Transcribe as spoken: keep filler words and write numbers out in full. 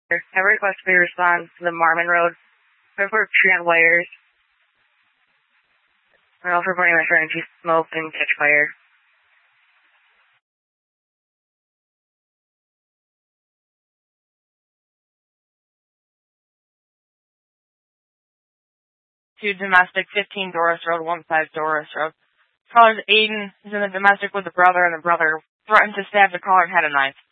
Have a request for your response to the Marmon Road. Report tree on wires. I'm also reporting my friend she smoked and catch fire. To domestic fifteen Doris Road, one five Doris Road. Caller's Aiden is in the domestic with the brother, and the brother threatened to stab the caller and had a knife.